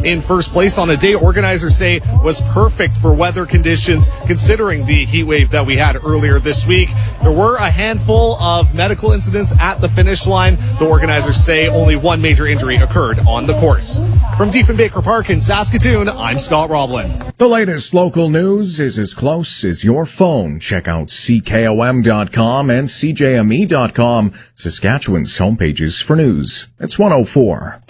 in first place on a day organizers say was perfect for weather conditions considering the heat wave that we had earlier this week. There were a handful of medical incidents at the finish line. The organizers say only one major injury occurred on the course. From Diefenbaker Park in Saskatoon, I'm Scott Roblin. The latest local news is as close as your phone. Check out CKOM.com and CJME.com, Saskatchewan's homepages for news. It's 104.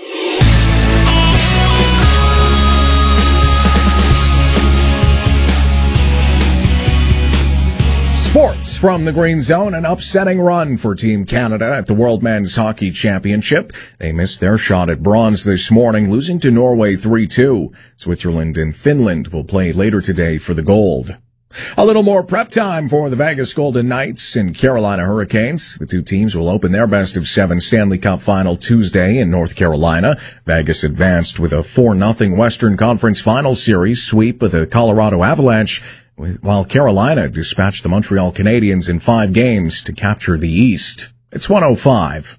Sports from the Green Zone, an upsetting run for Team Canada at the World Men's Hockey Championship. They missed their shot at bronze this morning, losing to Norway 3-2. Switzerland and Finland will play later today for the gold. A little more prep time for the Vegas Golden Knights and Carolina Hurricanes. The two teams will open their best-of-7 Stanley Cup final Tuesday in North Carolina. Vegas advanced with a 4-0 Western Conference Finals Series sweep of the Colorado Avalanche, while Carolina dispatched the Montreal Canadiens in 5 games to capture the East. It's 105.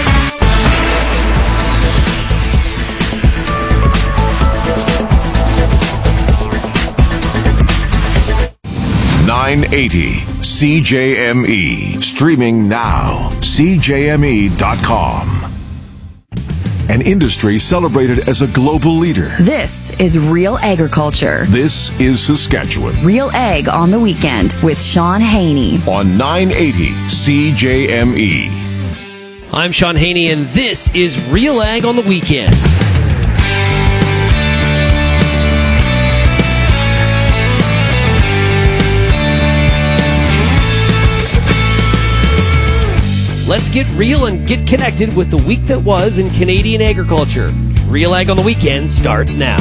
.980 CJME. Streaming now. CJME.com. An industry celebrated as a global leader. This is Real Agriculture. This is Saskatchewan. Real Ag on the Weekend with Sean Haney. On 980 CJME. I'm Sean Haney, and this is Real Ag on the Weekend. Let's get real and get connected with the week that was in Canadian agriculture. Real Ag on the Weekend starts now.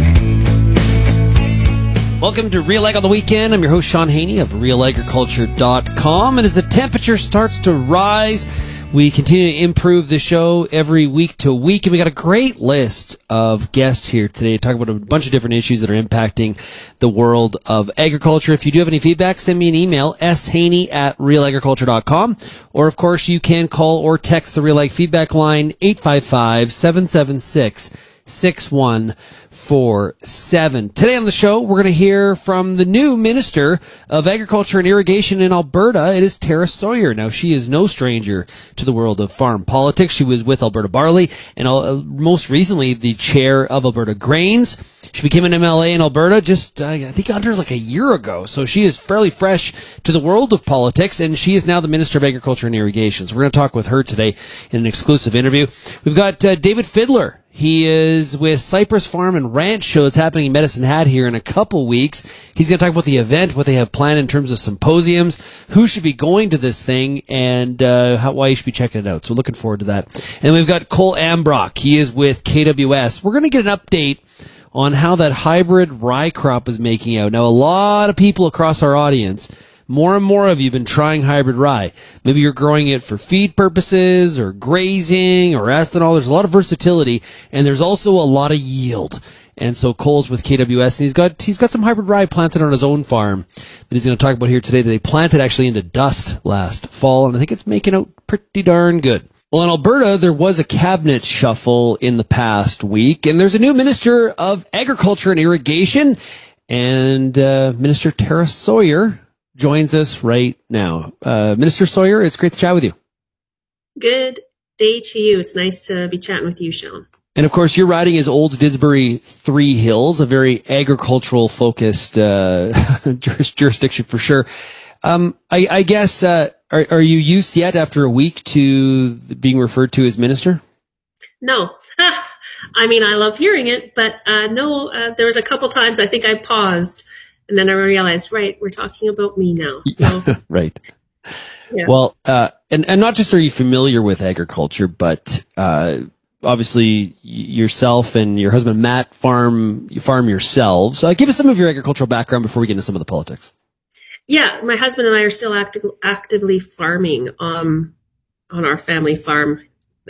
Welcome to Real Ag on the Weekend. I'm your host, Sean Haney of RealAgriculture.com. And as the temperature starts to rise, we continue to improve the show every week to week, and we got a great list of guests here today to talk about a bunch of different issues that are impacting the world of agriculture. If you do have any feedback, send me an email, shaney@realagriculture.com, or of course you can call or text the Real Ag feedback line, 855-776-6147. Today on the show, we're going to hear from the new Minister of Agriculture and Irrigation in Alberta. It is Tara Sawyer. Now, she is no stranger to the world of farm politics. She was with Alberta Barley and most recently the chair of Alberta Grains. She became an MLA in Alberta just, I think, under like a year ago. So she is fairly fresh to the world of politics, and she is now the Minister of Agriculture and Irrigation. So we're going to talk with her today in an exclusive interview. We've got David Fiddler. He is with Cypress Farm and Ranch Show that's happening in Medicine Hat here in a couple weeks. He's going to talk about the event, what they have planned in terms of symposiums, who should be going to this thing, and why you should be checking it out. So looking forward to that. And we've got Cole Ambrock. He is with KWS. We're going to get an update on how that hybrid rye crop is making out. Now, a lot of people across our audience, more and more of you have been trying hybrid rye. Maybe you're growing it for feed purposes or grazing or ethanol. There's a lot of versatility, and there's also a lot of yield. And so Cole's with KWS, and he's got some hybrid rye planted on his own farm that he's going to talk about here today that they planted actually into dust last fall, and I think it's making out pretty darn good. Well, in Alberta, there was a cabinet shuffle in the past week, and there's a new Minister of Agriculture and Irrigation, and Minister Tara Sawyer joins us right now. Minister Sawyer, it's great to chat with you. Good day to you. It's nice to be chatting with you, Sean. And of course, your riding is Old Didsbury Three Hills, a very agricultural focused jurisdiction for sure. I guess, are you used yet after a week to being referred to as minister? No. I mean, I love hearing it, but no, there was a couple times I think I paused. And then I realized, right, we're talking about me now. So right. Yeah. Well, and not just are you familiar with agriculture, but obviously yourself and your husband Matt you farm yourselves. Give us some of your agricultural background before we get into some of the politics. Yeah, my husband and I are still actively farming on our family farm.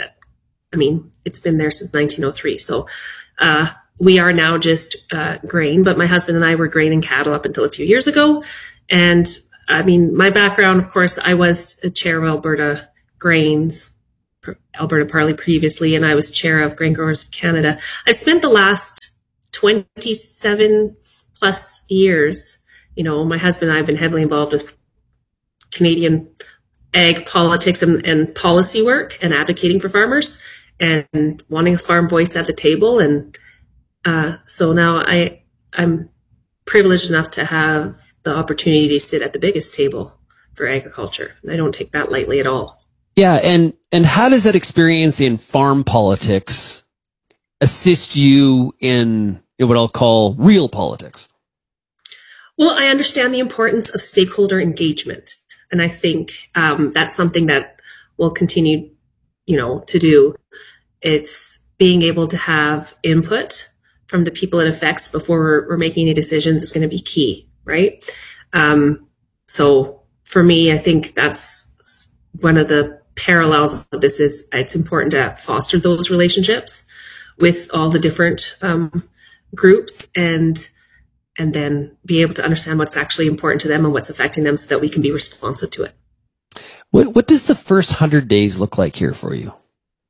It's been there since 1903. So we are now just grain, but my husband and I were grain and cattle up until a few years ago. And I mean, my background, of course, I was a chair of Alberta Grains, Alberta Barley previously, and I was chair of Grain Growers of Canada. I've spent the last 27 plus years, my husband and I have been heavily involved with Canadian ag politics and policy work and advocating for farmers and wanting a farm voice at the table. And so now I'm privileged enough to have the opportunity to sit at the biggest table for agriculture. And I don't take that lightly at all. Yeah. And how does that experience in farm politics assist you in what I'll call real politics? Well, I understand the importance of stakeholder engagement. And I think that's something that we'll continue, to do. It's being able to have input from the people it affects before we're making any decisions is going to be key, right? So for me, I think that's one of the parallels of this is it's important to foster those relationships with all the different groups and then be able to understand what's actually important to them and what's affecting them so that we can be responsive to it. What does the first 100 days look like here for you?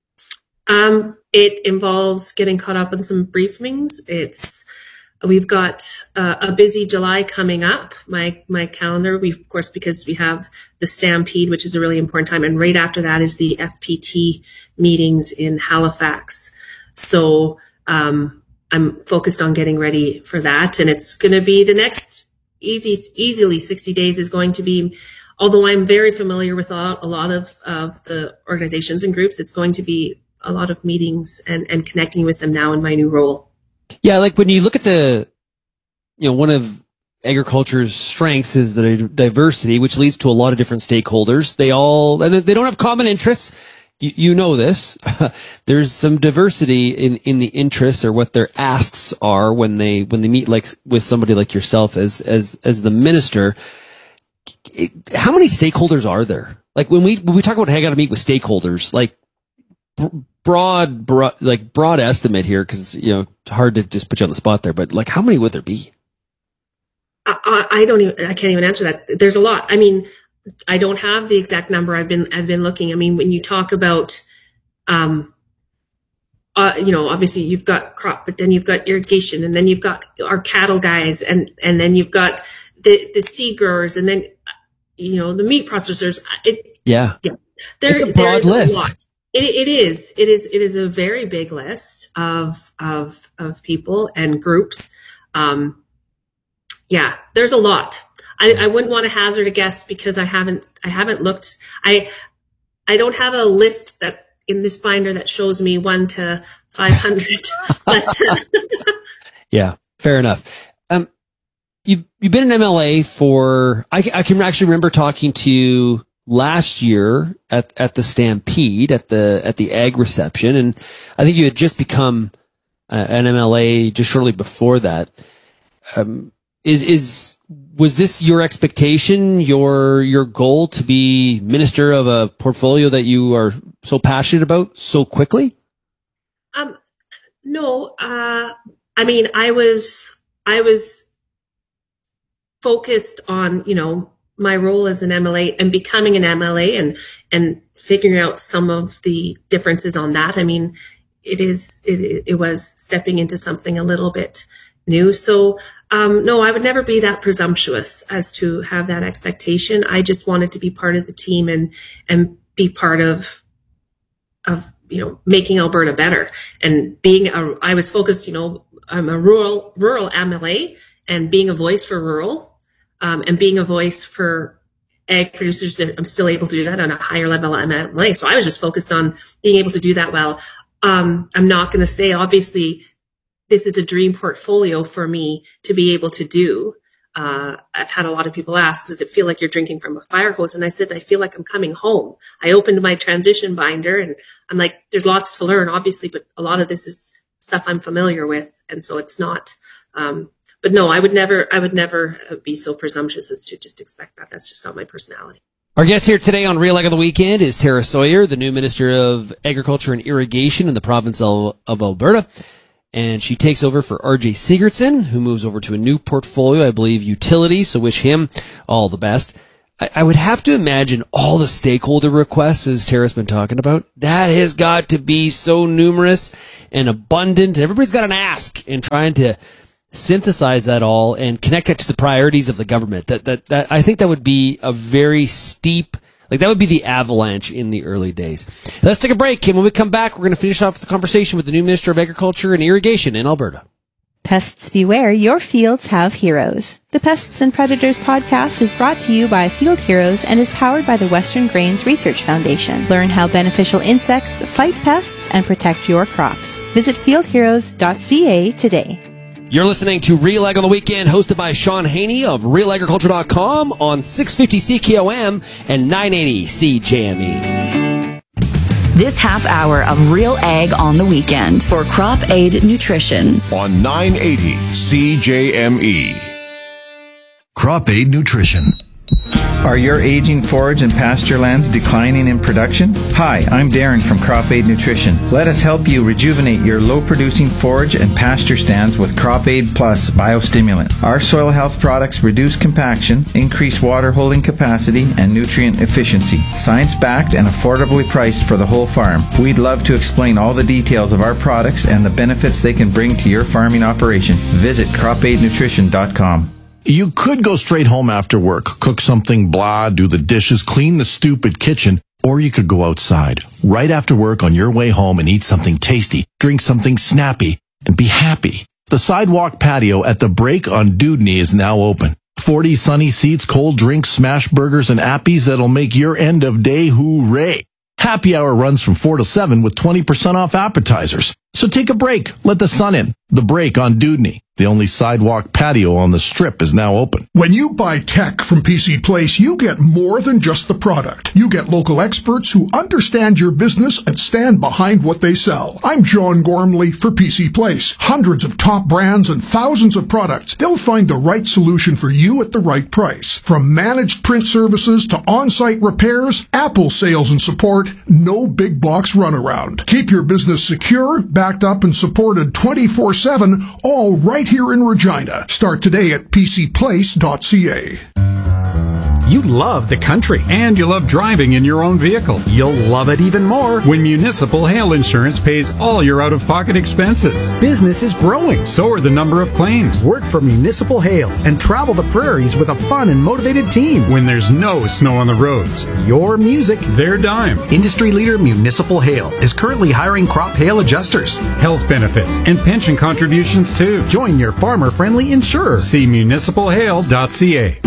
It involves getting caught up on some briefings. We've got a busy July coming up. My calendar, of course, because we have the Stampede, which is a really important time. And right after that is the FPT meetings in Halifax. So, I'm focused on getting ready for that. And it's going to be the next easily 60 days is going to be, although I'm very familiar with a lot of the organizations and groups, it's going to be a lot of meetings and connecting with them now in my new role. Yeah. Like when you look at one of agriculture's strengths is the diversity, which leads to a lot of different stakeholders. They don't have common interests. You know this. There's some diversity in the interests or what their asks are when they meet with somebody like yourself as the minister. How many stakeholders are there? Like when we talk about, hey, I got to meet with stakeholders, like broad estimate here, because it's hard to just put you on the spot there. But like, how many would there be? I can't even answer that. There's a lot. I mean, I don't have the exact number. I've been looking. I mean, when you talk about, obviously you've got crop, but then you've got irrigation, and then you've got our cattle guys, and then you've got the seed growers, and then, the meat processors. It's a broad list. A lot. It is a very big list of people and groups. There's a lot. I wouldn't want to hazard a guess because I haven't looked. I don't have a list that in this binder that shows me 1 to 500. But yeah, fair enough. You've been an MLA for. I can actually remember talking to you last year at the Stampede at the ag reception, and I think you had just become an MLA just shortly before that. Was this your expectation, your goal to be minister of a portfolio that you are so passionate about so quickly? No. I mean, I was focused on, my role as an MLA and becoming an MLA and figuring out some of the differences on that. I mean, it was stepping into something a little bit new. So, no, I would never be that presumptuous as to have that expectation. I just wanted to be part of the team and be part of making Alberta better. And I was focused, I'm a rural MLA, and being a voice for rural, and being a voice for ag producers, I'm still able to do that on a higher level MLA. So I was just focused on being able to do that well. I'm not going to say, obviously, this is a dream portfolio for me to be able to do. I've had a lot of people ask, does it feel like you're drinking from a fire hose? And I said, I feel like I'm coming home. I opened my transition binder and I'm like, there's lots to learn, obviously, but a lot of this is stuff I'm familiar with. And so it's not, but no, I would never be so presumptuous as to just expect that. That's just not my personality. Our guest here today on Real Ag on the Weekend is Tara Sawyer, the new Minister of Agriculture and Irrigation in the province of Alberta. And she takes over for RJ Sigurdsson, who moves over to a new portfolio, I believe, utility. So wish him all the best. I would have to imagine all the stakeholder requests, as Tara's been talking about, that has got to be so numerous and abundant. Everybody's got an ask in trying to synthesize that all and connect it to the priorities of the government. That I think that would be a very steep, like that would be the avalanche in the early days. Let's take a break, and when we come back, we're going to finish off the conversation with the new Minister of Agriculture and Irrigation in Alberta. Pests beware, your fields have heroes. The Pests and Predators podcast is brought to you by Field Heroes and is powered by the Western Grains Research Foundation. Learn how beneficial insects fight pests and protect your crops. Visit fieldheroes.ca today. You're listening to Real Ag on the Weekend, hosted by Sean Haney of RealAgriculture.com on 650 CKOM and 980 CJME. This half hour of Real Ag on the Weekend for Crop Aid Nutrition on 980 CJME. Crop Aid Nutrition. Are your aging forage and pasture lands declining in production? Hi, I'm Darren from Crop Aid Nutrition. Let us help you rejuvenate your low-producing forage and pasture stands with Crop Aid Plus biostimulant. Our soil health products reduce compaction, increase water holding capacity, and nutrient efficiency. Science-backed and affordably priced for the whole farm. We'd love to explain all the details of our products and the benefits they can bring to your farming operation. Visit cropaidnutrition.com. You could go straight home after work, cook something blah, do the dishes, clean the stupid kitchen, or you could go outside right after work on your way home and eat something tasty, drink something snappy, and be happy. The sidewalk patio at the Break on Dewdney is now open. 40 sunny seats, cold drinks, smash burgers, and appies that'll make your end of day hooray. Happy hour runs from 4 to 7 with 20% off appetizers. So take a break. Let the sun in. The Break on Dewdney. The only sidewalk patio on the Strip is now open. When you buy tech from PC Place, you get more than just the product. You get local experts who understand your business and stand behind what they sell. I'm John Gormley for PC Place. Hundreds of top brands and thousands of products. They'll find the right solution for you at the right price. From managed print services to on-site repairs, Apple sales and support, no big box runaround. Keep your business secure, backed up and supported 24/7, all right here in Regina. Start today at pcplace.ca. You love the country and you love driving in your own vehicle. You'll love it even more when Municipal Hail Insurance pays all your out-of-pocket expenses. Business is growing, so are the number of claims. Work for Municipal Hail and travel the prairies with a fun and motivated team when there's no snow on the roads. Your music, their dime. Industry leader Municipal Hail is currently hiring crop hail adjusters, health benefits, and pension contributions too. Join your farmer-friendly insurer. See municipalhail.ca.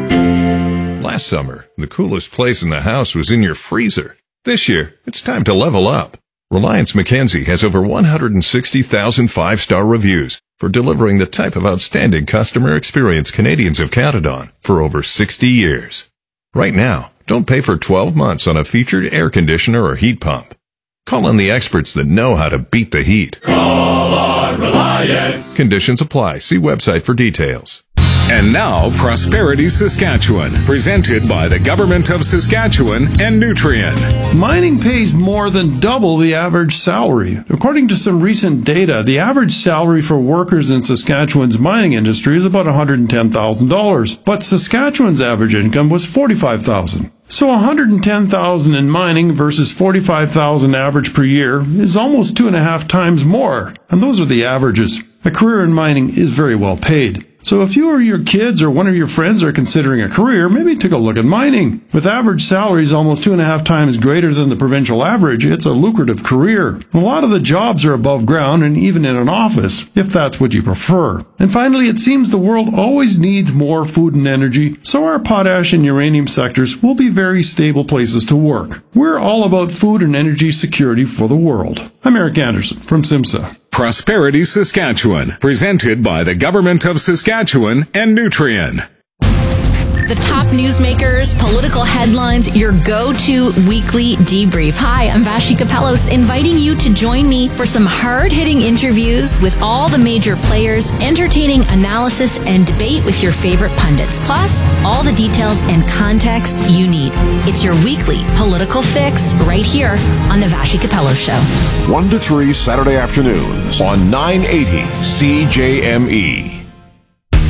Last summer, the coolest place in the house was in your freezer. This year, it's time to level up. Reliance Mackenzie has over 160,000 five-star reviews for delivering the type of outstanding customer experience Canadians have counted on for over 60 years. Right now, don't pay for 12 months on a featured air conditioner or heat pump. Call on the experts that know how to beat the heat. Call on Reliance. Conditions apply. See website for details. And now, Prosperity Saskatchewan, presented by the Government of Saskatchewan and Nutrien. Mining pays more than double the average salary. According to some recent data, the average salary for workers in Saskatchewan's mining industry is about $110,000, but Saskatchewan's average income was $45,000. So $110,000 in mining versus $45,000 average per year is almost 2.5 times more. And those are the averages. A career in mining is very well paid. So if you or your kids or one of your friends are considering a career, maybe take a look at mining. With average salaries almost 2.5 times greater than the provincial average, it's a lucrative career. A lot of the jobs are above ground and even in an office, if that's what you prefer. And finally, it seems the world always needs more food and energy, so our potash and uranium sectors will be very stable places to work. We're all about food and energy security for the world. I'm Eric Anderson from SIMSA. Prosperity Saskatchewan, presented by the Government of Saskatchewan and Nutrien. The top newsmakers, political headlines, your go-to weekly debrief. Hi, I'm Vashi Kapelos, inviting you to join me for some hard-hitting interviews with all the major players, entertaining analysis and debate with your favorite pundits, plus all the details and context you need. It's your weekly political fix right here on the Vashi Kapelos Show. 1 to 3 Saturday afternoons on 980 CJME.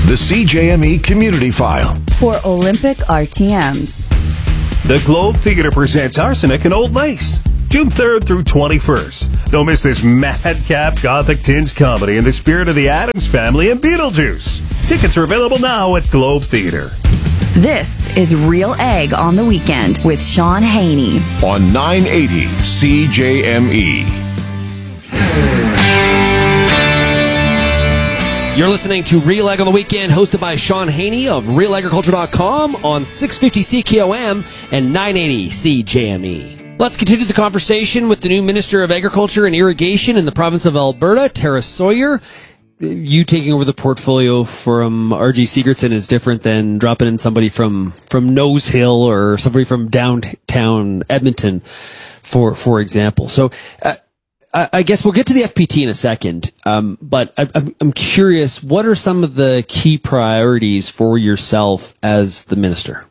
The CJME Community File. For Olympic RTMs. The Globe Theatre presents Arsenic and Old Lace, June 3rd through 21st. Don't miss this madcap gothic tinge comedy in the spirit of the Addams Family and Beetlejuice. Tickets are available now at Globe Theatre. This is Real Egg on the Weekend with Sean Haney. On 980 CJME. You're listening to Real Ag on the Weekend, hosted by Sean Haney of RealAgriculture.com on 650 CKOM and 980 CJME. Let's continue the conversation with the new Minister of Agriculture and Irrigation in the province of Alberta, Tara Sawyer. You taking over the portfolio from RG Sigurdsson is different than dropping in somebody from Nose Hill or somebody from downtown Edmonton, for example. So, I guess we'll get to the FPT in a second, but I'm curious, what are some of the key priorities for yourself as the minister?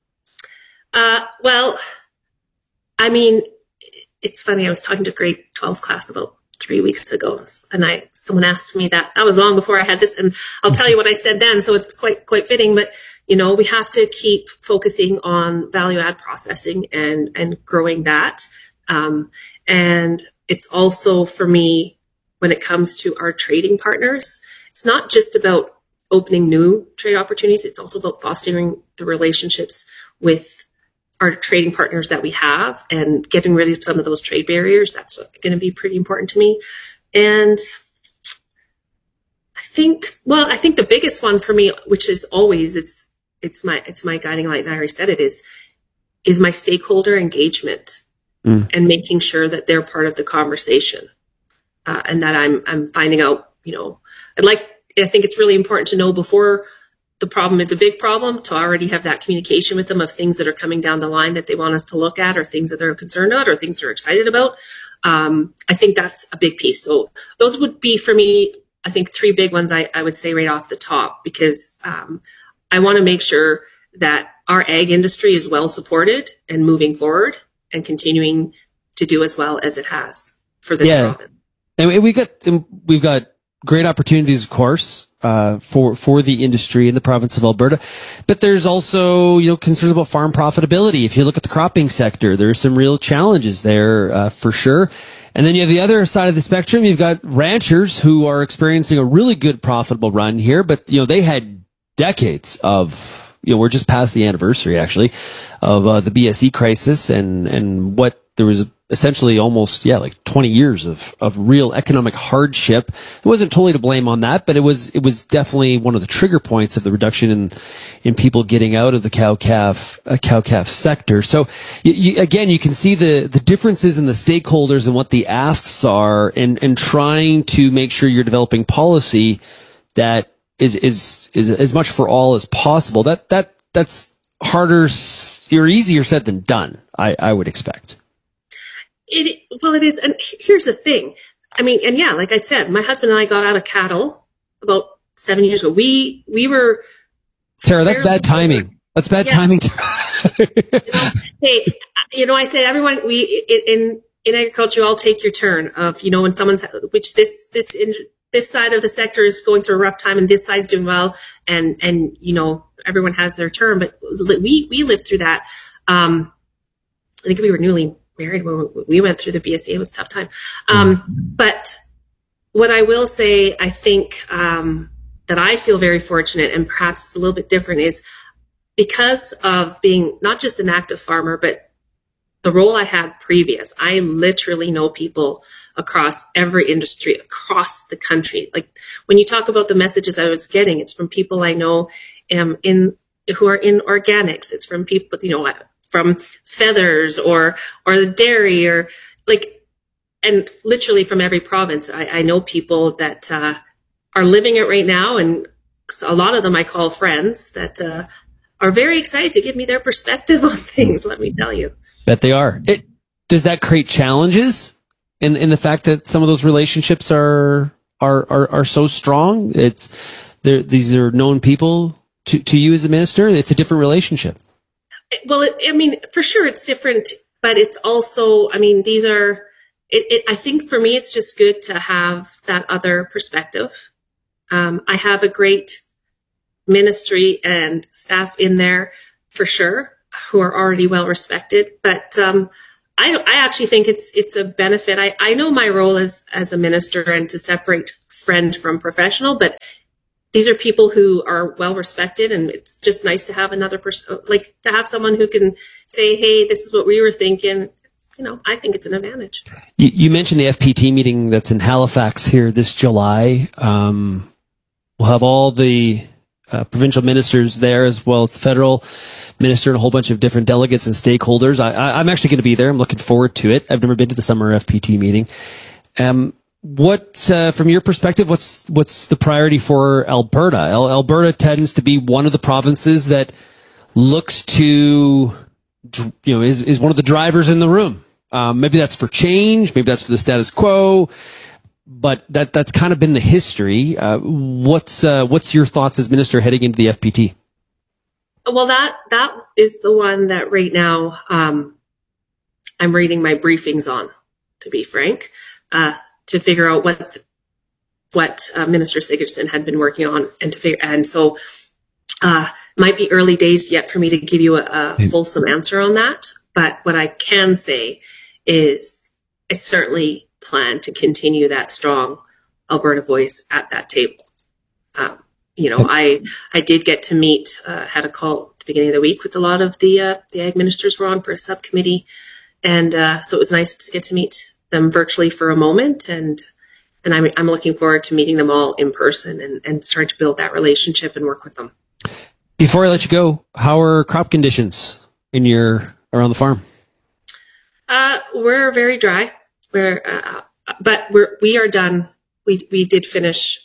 Well, I mean, it's funny. I was talking to grade 12 class about 3 weeks ago, and someone asked me that. That was long before I had this, and I'll tell you what I said then. So it's quite fitting. But we have to keep focusing on value add processing and growing that, and it's also, for me, when it comes to our trading partners, it's not just about opening new trade opportunities. It's also about fostering the relationships with our trading partners that we have and getting rid of some of those trade barriers. That's going to be pretty important to me. And I think the biggest one for me, which is always, it's my guiding light, and I already said it, is my stakeholder engagement. And making sure that they're part of the conversation, and that I'm finding out, I think it's really important to know before the problem is a big problem, to already have that communication with them of things that are coming down the line that they want us to look at, or things that they're concerned about, or things they're excited about. I think that's a big piece. So those would be, for me, I think 3 big ones I would say right off the top, because I want to make sure that our ag industry is well supported and moving forward, and continuing to do as well as it has for this province. And we've got great opportunities, of course, for the industry in the province of Alberta. But there's also, concerns about farm profitability. If you look at the cropping sector, there's some real challenges there, for sure. And then you have the other side of the spectrum. You've got ranchers who are experiencing a really good profitable run here, but, they had decades of, we're just past the anniversary, actually, of the BSE crisis, and what there was essentially almost 20 years of real economic hardship. It wasn't totally to blame on that, but it was definitely one of the trigger points of the reduction in people getting out of the cow-calf sector. So you can see the differences in the stakeholders and what the asks are, and trying to make sure you're developing policy that is as much for all as possible. That's harder or easier said than done, I would expect. It is. And here's the thing. I mean, and like I said, my husband and I got out of cattle about 7 years ago. We were. Tara, that's bad timing. That's bad timing. Hey, I said, everyone, in agriculture, all take your turn of, when someone's, which this side of the sector is going through a rough time and this side's doing well, and everyone has their turn, but we lived through that. I think we were newly married when we went through the BSE. It was a tough time. But what I will say, I think that I feel very fortunate, and perhaps it's a little bit different, is because of being not just an active farmer, but the role I had previous. I literally know people across every industry, across the country. Like, when you talk about the messages I was getting, it's from people I know who are in organics. It's from people, from Feathers or the dairy, or and literally from every province. I know people that are living it right now, and a lot of them I call friends that are very excited to give me their perspective on things. Let me tell you. Bet they are. Does that create challenges in the fact that some of those relationships are so strong? These are known people to you as the minister. It's a different relationship. Well, for sure it's different, but it's also, these are. I think for me, it's just good to have that other perspective. I have a great ministry and staff in there for sure who are already well respected. But I actually think it's a benefit. I know my role as a minister and to separate friend from professional, but these are people who are well respected, and it's just nice to have another person, like to have someone who can say, hey, this is what we were thinking. I think it's an advantage. You mentioned the FPT meeting that's in Halifax here this July. We'll have all the provincial ministers there, as well as the federal minister and a whole bunch of different delegates and stakeholders. I'm actually going to be there. I'm looking forward to it. I've never been to the summer FPT meeting. What, from your perspective, what's the priority for Alberta? Alberta tends to be one of the provinces that looks to, is one of the drivers in the room. Maybe that's for change. Maybe that's for the status quo. But that's kind of been the history. What's your thoughts as minister heading into the FPT? Well, that is the one that right now I'm reading my briefings on, to be frank, to figure out what Minister Sigurdsson had been working on, and so might be early days yet for me to give you a fulsome answer on that. But what I can say is I certainly plan to continue that strong Alberta voice at that table. I did get to meet, had a call at the beginning of the week with a lot of the ag ministers were on for a subcommittee. And so it was nice to get to meet them virtually for a moment. And I'm looking forward to meeting them all in person and starting to build that relationship and work with them. Before I let you go, how are crop conditions around the farm? We're very dry. But we are done. We did finish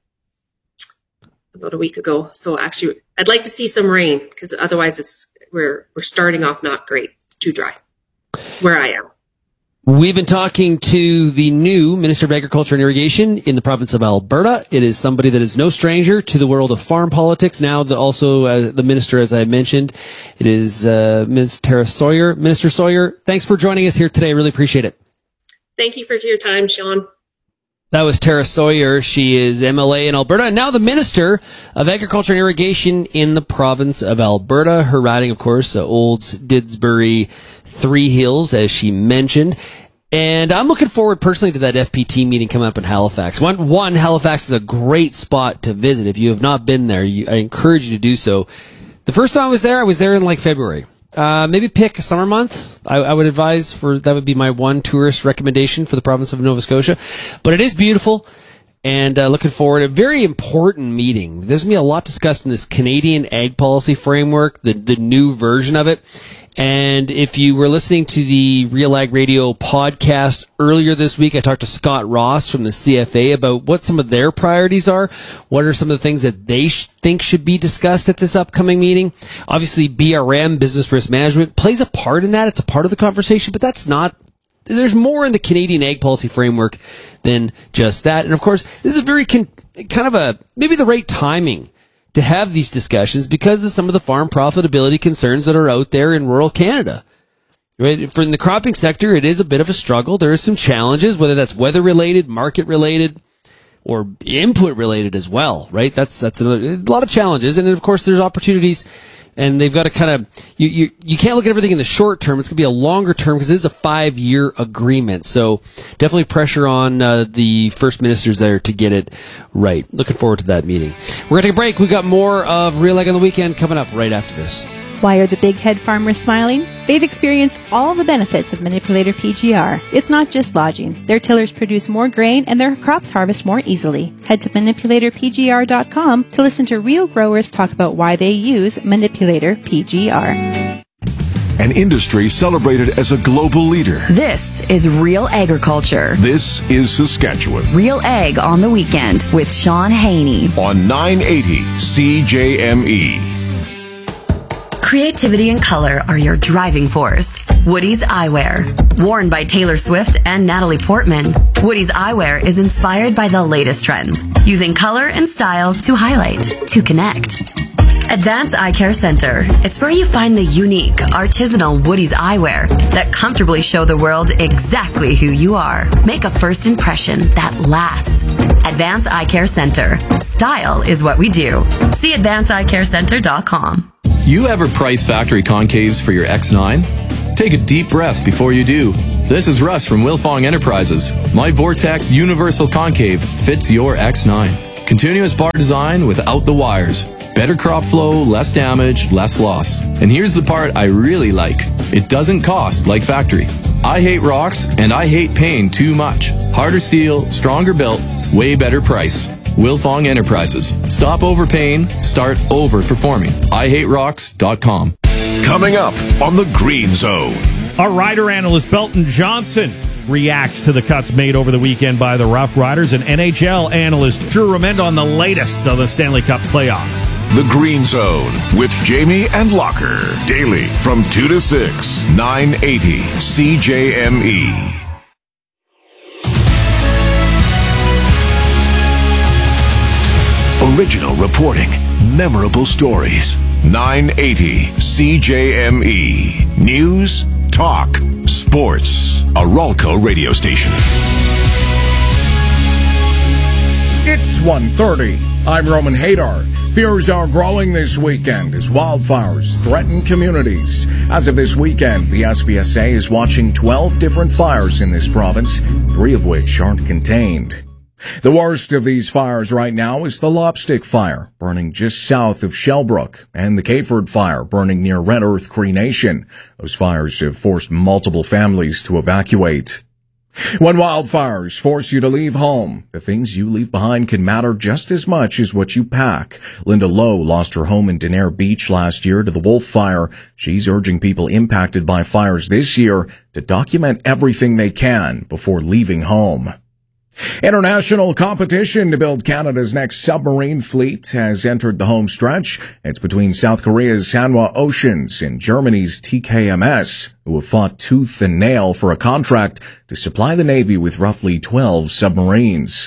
about a week ago. So actually, I'd like to see some rain because otherwise, we're starting off not great. It's too dry where I am. We've been talking to the new Minister of Agriculture and Irrigation in the province of Alberta. It is somebody that is no stranger to the world of farm politics. Now, also the minister, as I mentioned, it is Ms. Tara Sawyer. Minister Sawyer, thanks for joining us here today. I really appreciate it. Thank you for your time, Sean. That was Tara Sawyer. She is MLA in Alberta and now the Minister of Agriculture and Irrigation in the province of Alberta. Her riding, of course, Olds, Didsbury, Three Hills, as she mentioned. And I'm looking forward personally to that FPT meeting coming up in Halifax. One, Halifax is a great spot to visit. If you have not been there, I encourage you to do so. The first time I was there in February. Maybe pick a summer month. I would advise that would be my one tourist recommendation for the province of Nova Scotia. But it is beautiful and looking forward. A very important meeting. There's going to be a lot discussed in this Canadian ag policy framework, the new version of it. And if you were listening to the Real Ag Radio podcast earlier this week, I talked to Scott Ross from the CFA about what some of their priorities are. What are some of the things that they think should be discussed at this upcoming meeting? Obviously, BRM, business risk management, plays a part in that. It's a part of the conversation, but there's more in the Canadian ag policy framework than just that. And of course, this is a very maybe the right timing to have these discussions because of some of the farm profitability concerns that are out there in rural Canada. Right? For in the cropping sector, it is a bit of a struggle. There are some challenges, whether that's weather related, market related, or input related as well. Right? That's a lot of challenges, and then of course there's opportunities. And they've got to you can't look at everything in the short term. It's going to be a longer term because it is a 5-year agreement. So definitely pressure on the first ministers there to get it right. Looking forward to that meeting. We're going to take a break. We got more of Real Ag on the Weekend coming up right after this. Why are the big head farmers smiling? They've experienced all the benefits of Manipulator PGR. It's not just lodging. Their tillers produce more grain and their crops harvest more easily. Head to manipulatorpgr.com to listen to real growers talk about why they use Manipulator PGR. An industry celebrated as a global leader. This is Real Agriculture. This is Saskatchewan. Real Ag on the Weekend with Sean Haney. On 980 CJME. Creativity and color are your driving force. Woody's Eyewear. Worn by Taylor Swift and Natalie Portman, Woody's Eyewear is inspired by the latest trends, using color and style to highlight, to connect. Advanced Eye Care Center. It's where you find the unique, artisanal Woody's Eyewear that comfortably show the world exactly who you are. Make a first impression that lasts. Advance Eye Care Center. Style is what we do. See advanceeyecarecenter.com. You ever price factory concaves for your X9? Take a deep breath before you do. This is Russ from Wilfong Enterprises. My Vortex Universal Concave fits your X9. Continuous bar design without the wires. Better crop flow, less damage, less loss. And here's the part I really like. It doesn't cost like factory. I hate rocks and I hate pain too much. Harder steel, stronger built, way better price. Wilfong Enterprises. Stop overpaying, start overperforming. IHateRocks.com. Coming up on the Green Zone. Our rider analyst Belton Johnson reacts to the cuts made over the weekend by the Rough Riders, and NHL analyst Drew Remend on the latest of the Stanley Cup playoffs. The Green Zone with Jamie and Locker. Daily from 2 to 6, 980 CJME. Original reporting, memorable stories. 980 CJME. News, talk, sports. A Ralco radio station. It's 1:30. I'm Roman Hadar. Fears are growing this weekend as wildfires threaten communities. As of this weekend, the SPSA is watching 12 different fires in this province, 3 of which aren't contained. The worst of these fires right now is the Lopstick Fire, burning just south of Shellbrook, and the Cayford Fire, burning near Red Earth Cree Nation. Those fires have forced multiple families to evacuate. When wildfires force you to leave home, the things you leave behind can matter just as much as what you pack. Linda Lowe lost her home in Denair Beach last year to the Wolf Fire. She's urging people impacted by fires this year to document everything they can before leaving home. International competition to build Canada's next submarine fleet has entered the home stretch. It's between South Korea's Hanwha Oceans and Germany's TKMS, who have fought tooth and nail for a contract to supply the Navy with roughly 12 submarines.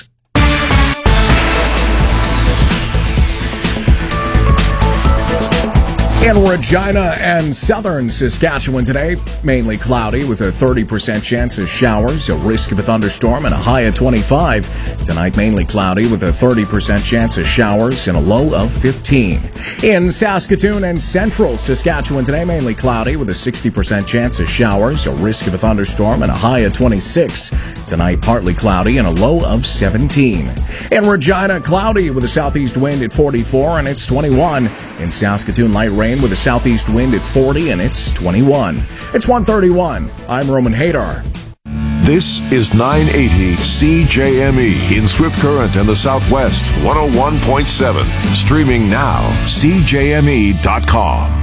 In Regina and southern Saskatchewan today, mainly cloudy with a 30% chance of showers, a risk of a thunderstorm, and a high of 25. Tonight, mainly cloudy with a 30% chance of showers and a low of 15. In Saskatoon and central Saskatchewan today, mainly cloudy with a 60% chance of showers, a risk of a thunderstorm, and a high of 26. Tonight, partly cloudy and a low of 17. In Regina, cloudy with a southeast wind at 44 and it's 21. In Saskatoon, light rain with a southeast wind at 40 and it's 21. It's 1:31. I'm Roman Hadar. This is 980 CJME in Swift Current and the Southwest, 101.7. Streaming now, CJME.com.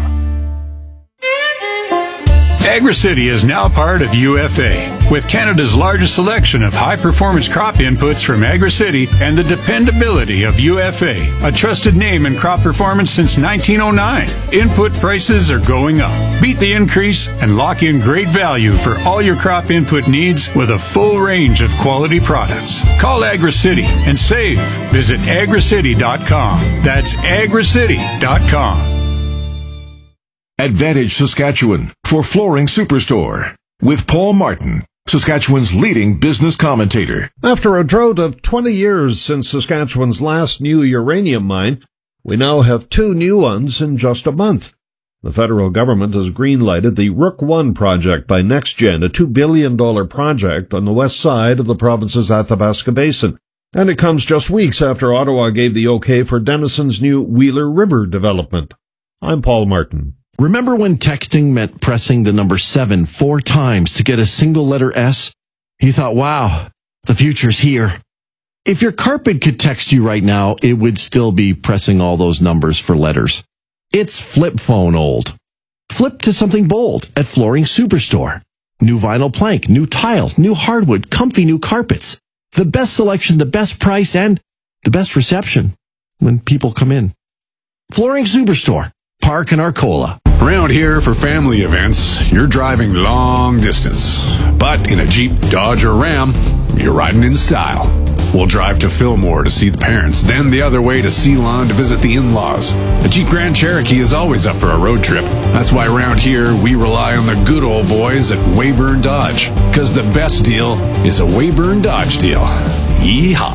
AgriCity is now part of UFA, with Canada's largest selection of high-performance crop inputs from AgriCity and the dependability of UFA, a trusted name in crop performance since 1909. Input prices are going up. Beat the increase and lock in great value for all your crop input needs with a full range of quality products. Call AgriCity and save. Visit agricity.com. That's agricity.com. Advantage Saskatchewan for Flooring Superstore with Paul Martin, Saskatchewan's leading business commentator. After a drought of 20 years since Saskatchewan's last new uranium mine, we now have 2 new ones in just a month. The federal government has green-lighted the Rook I project by NextGen, a $2 billion project on the west side of the province's Athabasca Basin. And it comes just weeks after Ottawa gave the okay for Denison's new Wheeler River development. I'm Paul Martin. Remember when texting meant pressing the number 7 4 times to get a single letter S? You thought, wow, the future's here. If your carpet could text you right now, it would still be pressing all those numbers for letters. It's flip phone old. Flip to something bold at Flooring Superstore. New vinyl plank, new tiles, new hardwood, comfy new carpets. The best selection, the best price, and the best reception when people come in. Flooring Superstore. Park in Arcola. Around here for family events, you're driving long distance. But in a Jeep, Dodge, or Ram, you're riding in style. We'll drive to Fillmore to see the parents, then the other way to Ceylon to visit the in-laws. A Jeep Grand Cherokee is always up for a road trip. That's why around here, we rely on the good old boys at Weyburn Dodge. Because the best deal is a Weyburn Dodge deal. Yeehaw!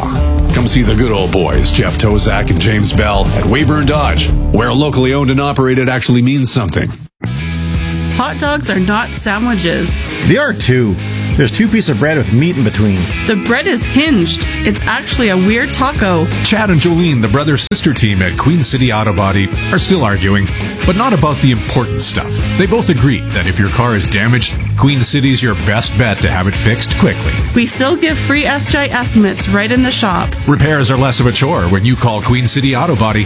Come see the good old boys, Jeff Tozak and James Bell, at Weyburn Dodge, where locally owned and operated actually means something. Hot dogs are not sandwiches. They are too. There's 2 pieces of bread with meat in between. The bread is hinged. It's actually a weird taco. Chad and Jolene, the brother-sister team at Queen City Auto Body, are still arguing, but not about the important stuff. They both agree that if your car is damaged, Queen City's your best bet to have it fixed quickly. We still give free SJ estimates right in the shop. Repairs are less of a chore when you call Queen City Auto Body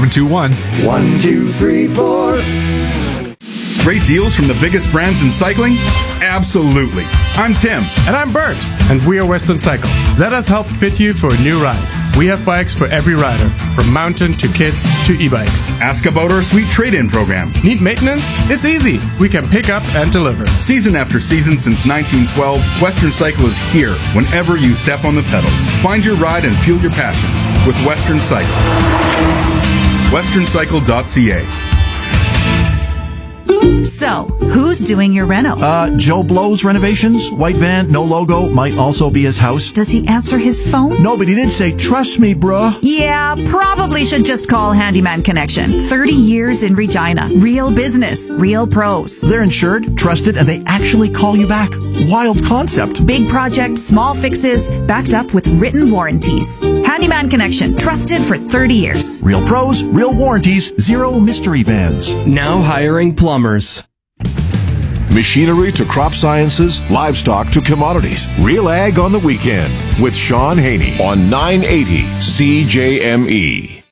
721-1234. Great deals from the biggest brands in cycling? Absolutely. I'm Tim. And I'm Bert. And we are Western Cycle. Let us help fit you for a new ride. We have bikes for every rider, from mountain to kids to e-bikes. Ask about our sweet trade-in program. Need maintenance? It's easy. We can pick up and deliver. Season after season since 1912, Western Cycle is here whenever you step on the pedals. Find your ride and fuel your passion with Western Cycle. westerncycle.ca. So, who's doing your reno? Joe Blow's renovations. White van, no logo, might also be his house. Does he answer his phone? No, but he did say, trust me, bruh. Yeah, probably should just call Handyman Connection. 30 years in Regina. Real business, real pros. They're insured, trusted, and they actually call you back. Wild concept. Big project, small fixes, backed up with written warranties. Handyman Connection, trusted for 30 years. Real pros, real warranties, zero mystery vans. Now hiring plumbers. Machinery to crop sciences, livestock to commodities. Real Ag on the Weekend with Sean Haney on 980 CJME.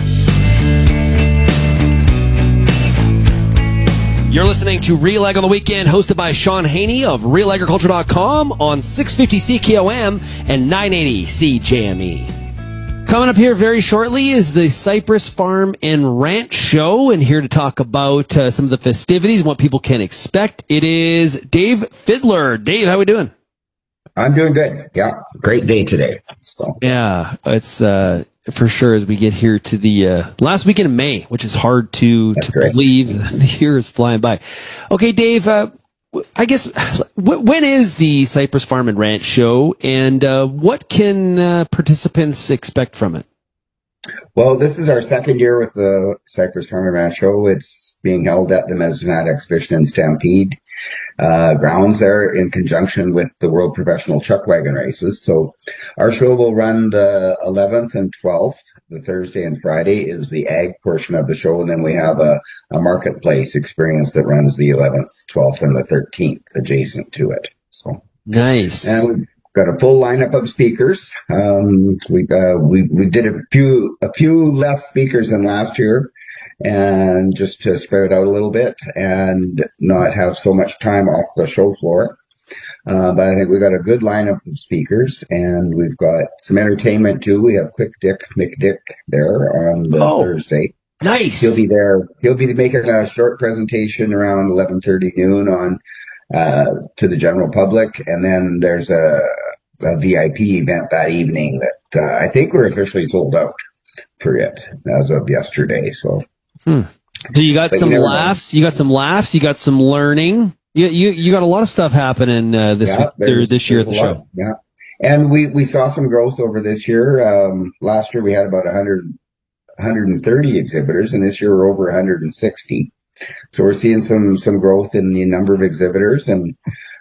You're listening to Real Ag on the Weekend, hosted by Sean Haney of RealAgriculture.com on 650 CKOM and 980 CJME. Coming up here very shortly is the Cypress Farm and Ranch Show, and here to talk about some of the festivities, what people can expect, it is Dave Fiddler. Dave, how are we doing? I'm doing good. Yeah, great day today. So. Yeah, it's for sure as we get here to the last weekend of May, which is hard to believe. The year is flying by. Okay, Dave, I guess, when is the Cypress Farm and Ranch Show, and what can participants expect from it? Well, this is our second year with the Cypress Farm and Ranch Show. It's being held at the Mesonet Exhibition and Stampede grounds there in conjunction with the World Professional Chuck Wagon Races. So our show will run the 11th and 12th. The Thursday and Friday is the ag portion of the show, and then we have a marketplace experience that runs the 11th, 12th, and the 13th adjacent to it. So nice. And we've got a full lineup of speakers. We did a few less speakers than last year, and just to spread it out a little bit and not have so much time off the show floor. But I think we got a good lineup of speakers, and we've got some entertainment too. We have Quick Dick McDick there on the Thursday. Nice. He'll be there. He'll be making a short presentation around 11:30 noon on to the general public, and then there's a VIP event that evening that I think we're officially sold out for it as of yesterday. So, So you got some laughs. You got some laughs. You got some learning. You got a lot of stuff happening this year at the show. Yeah, and we saw some growth over this year. Last year we had about 130 exhibitors, and this year we're over 160. So we're seeing some growth in the number of exhibitors, and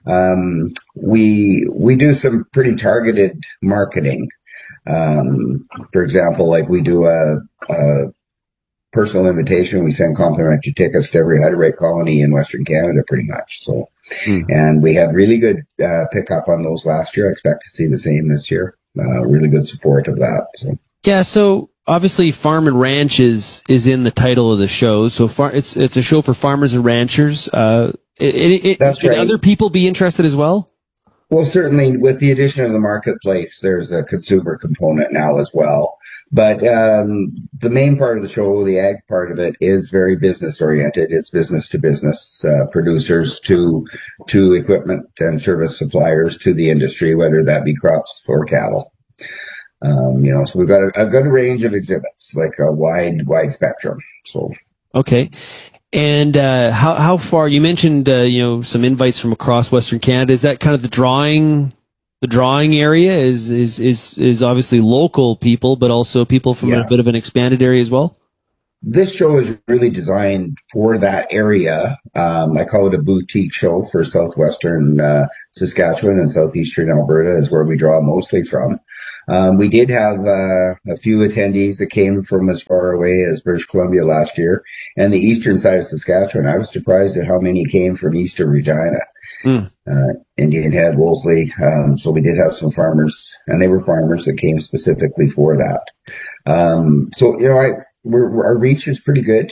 we do some pretty targeted marketing. For example, like we do a personal invitation. We send complimentary tickets to every Hutterite colony in Western Canada, pretty much. So, and we had really good pickup on those last year. I expect to see the same this year. Really good support of that. So. Yeah. So obviously, Farm and Ranch is in the title of the show. So it's a show for farmers and ranchers. That's should right. Other people be interested as well? Well, certainly with the addition of the marketplace, there's a consumer component now as well. But the main part of the show, the ag part of it, is very business oriented. It's business to business, producers to equipment and service suppliers to the industry, whether that be crops or cattle. So we've got a good range of exhibits, like a wide spectrum. So okay. And how far? You mentioned some invites from across Western Canada. Is that kind of the drawing the drawing area is obviously local people, but also people from a bit of an expanded area as well? This show is really designed for that area. I call it a boutique show for southwestern Saskatchewan, and southeastern Alberta is where we draw mostly from. We did have a few attendees that came from as far away as British Columbia last year, and the eastern side of Saskatchewan. I was surprised at how many came from eastern Regina, Indian Head, Wolseley. So we did have some farmers, and they were farmers that came specifically for that. So, you know, our reach is pretty good.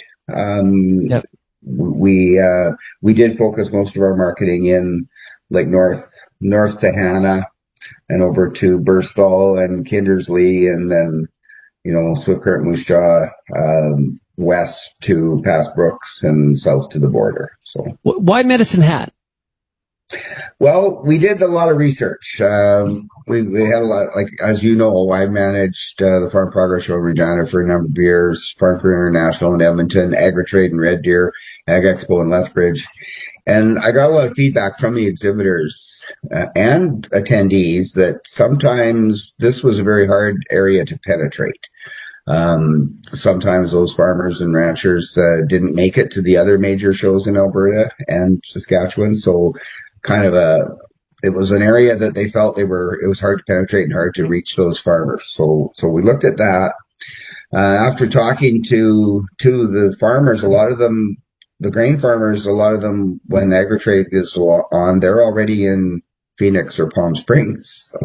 We did focus most of our marketing in like north to Hanna and over to Burstall and Kindersley, and then, you know, Swift Current, Moose Jaw, west to past Brooks and south to the border. So why Medicine Hat? Well, we did a lot of research. We had a lot, like, as you know, I managed the Farm Progress Show in Regina for a number of years, Farm for International in Edmonton, Agritrade in Red Deer, Ag Expo in Lethbridge. And I got a lot of feedback from the exhibitors and attendees that sometimes this was a very hard area to penetrate. Sometimes those farmers and ranchers didn't make it to the other major shows in Alberta and Saskatchewan. So it was an area that they felt it was hard to penetrate and hard to reach those farmers. So we looked at that. After talking to the farmers, a lot of them, the grain farmers, a lot of them, when Agritrade is on, they're already in Phoenix or Palm Springs.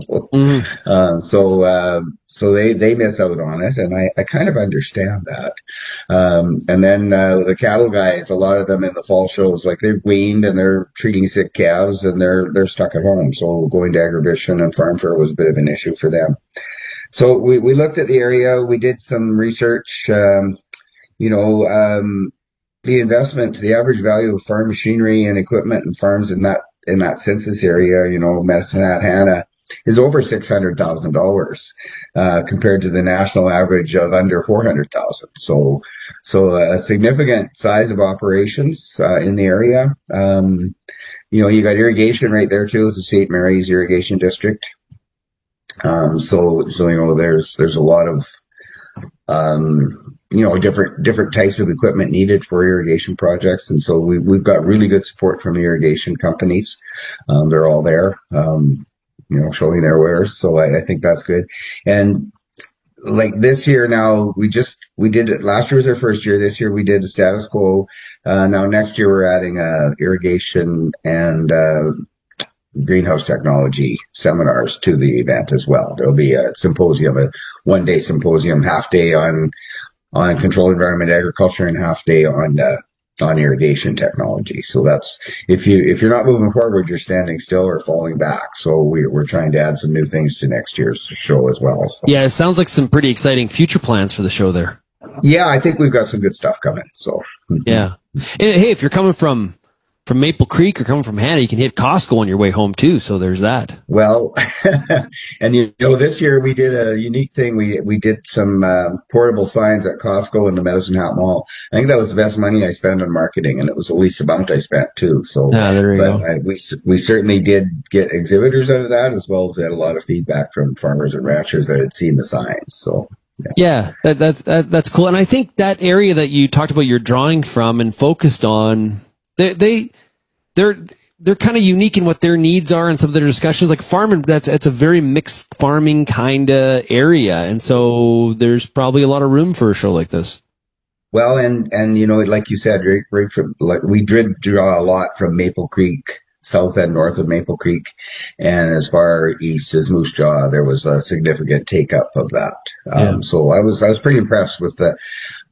So they miss out on it, and I kind of understand that. And then the cattle guys, a lot of them in the fall shows, like they've weaned and they're treating sick calves and they're stuck at home. So going to Agribition and Farm Fair was a bit of an issue for them. So we looked at the area, we did some research, the investment, the average value of farm machinery and equipment and farms in that census area, Medicine Hat, Hanna, is over $600,000 compared to the national average of under $400,000. So a significant size of operations in the area. You got irrigation right there too. It's the St. Mary's Irrigation District. There's a lot of different types of equipment needed for irrigation projects. And so we've got really good support from the irrigation companies. They're all there, showing their wares. So I think that's good. And like this year now, we did it. Last year was our first year. This year we did the status quo. Now next year we're adding, irrigation and, greenhouse technology seminars to the event as well. There'll be a symposium, a one-day symposium, half day on controlled environment agriculture and half day on irrigation technology. So that's, if you're not moving forward, you're standing still or falling back. So we're trying to add some new things to next year's show as well. So. Yeah, it sounds like some pretty exciting future plans for the show there. Yeah, I think we've got some good stuff coming. So yeah. And hey, if you're coming from Maple Creek or coming from Hanna, you can hit Costco on your way home too. So there's that. Well, and this year we did a unique thing. We did some portable signs at Costco in the Medicine Hat Mall. I think that was the best money I spent on marketing, and it was the least amount I spent too. So there you go. We certainly did get exhibitors out of that, as well as we had a lot of feedback from farmers and ranchers that had seen the signs. So. Yeah, that's cool. And I think that area that you talked about, you're drawing from and focused on, they're kind of unique in what their needs are and some of their discussions. Like farming, it's a very mixed farming kind of area, and so there's probably a lot of room for a show like this. Well, and like you said, right from, like, we did draw a lot from Maple Creek, south and north of Maple Creek, and as far east as Moose Jaw, there was a significant take up of that. So I was pretty impressed with the.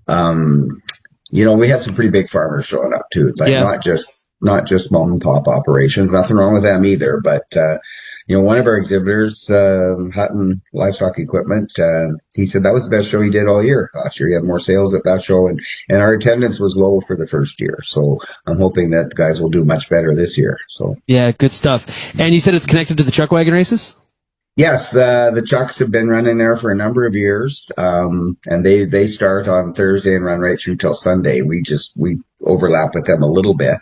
We had some pretty big farmers showing up too, like not just mom and pop operations. Nothing wrong with them either. But, one of our exhibitors, Hutton Livestock Equipment, he said that was the best show he did all year. Last year he had more sales at that show, and our attendance was low for the first year. So I'm hoping that guys will do much better this year. So yeah, good stuff. And you said it's connected to the chuck wagon races? Yes, the Chucks have been running there for a number of years, and they start on Thursday and run right through till Sunday. We overlap with them a little bit.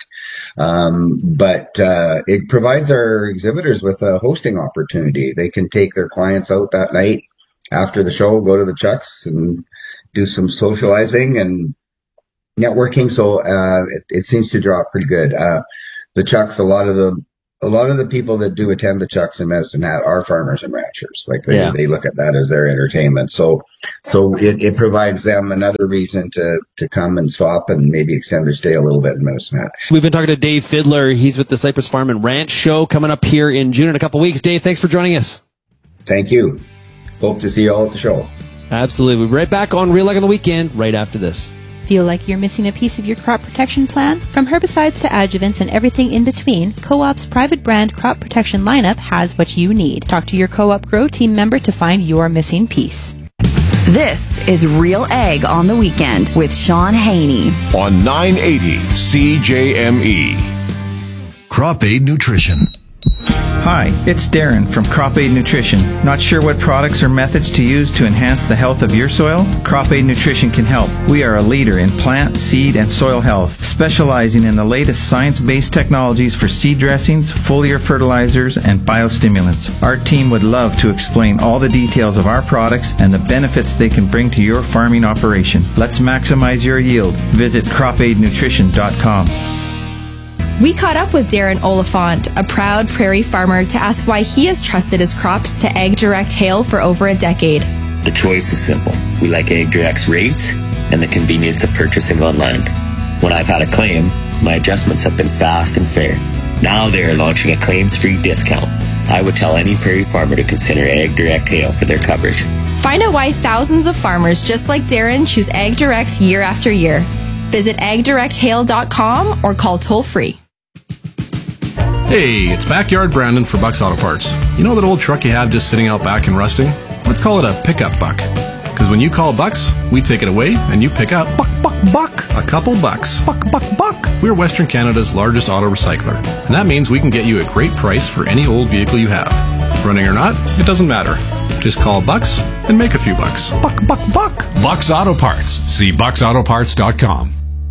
But it provides our exhibitors with a hosting opportunity. They can take their clients out that night after the show, go to the Chucks and do some socializing and networking. So it seems to draw pretty good. The Chucks, a lot of the people that do attend the Chucks in Medicine Hat are farmers and ranchers. Like they look at that as their entertainment. So it provides them another reason to come and stop and maybe extend their stay a little bit in Medicine Hat. We've been talking to Dave Fiddler. He's with the Cypress Farm and Ranch Show coming up here in June in a couple weeks. Dave, thanks for joining us. Thank you. Hope to see you all at the show. Absolutely. We'll be right back on Real Ag on the Weekend right after this. Feel like you're missing a piece of your crop protection plan? From herbicides to adjuvants and everything in between, Co-op's private brand crop protection lineup has what you need. Talk to your Co-op Grow team member to find your missing piece. This is Real Ag on the Weekend with Sean Haney on 980 CJME. Crop Aid Nutrition. Hi, it's Darren from Crop Aid Nutrition. Not sure what products or methods to use to enhance the health of your soil? Crop Aid Nutrition can help. We are a leader in plant, seed, and soil health, specializing in the latest science-based technologies for seed dressings, foliar fertilizers, and biostimulants. Our team would love to explain all the details of our products and the benefits they can bring to your farming operation. Let's maximize your yield. Visit cropaidnutrition.com. We caught up with Darren Oliphant, a proud prairie farmer, to ask why he has trusted his crops to AgDirect Hail for over a decade. The choice is simple. We like AgDirect's rates and the convenience of purchasing online. When I've had a claim, my adjustments have been fast and fair. Now they are launching a claims-free discount. I would tell any prairie farmer to consider AgDirect Hail for their coverage. Find out why thousands of farmers just like Darren choose AgDirect year after year. Visit agdirecthail.com or call toll-free. Hey, it's Backyard Brandon for Buck's Auto Parts. You know that old truck you have just sitting out back and rusting? Let's call it a pickup buck. Because when you call Buck's, we take it away and you pick up buck, a couple bucks. Buck. We're Western Canada's largest auto recycler. And that means we can get you a great price for any old vehicle you have. Running or not, it doesn't matter. Just call Buck's and make a few bucks. Buck. Buck's Auto Parts. See bucksautoparts.com.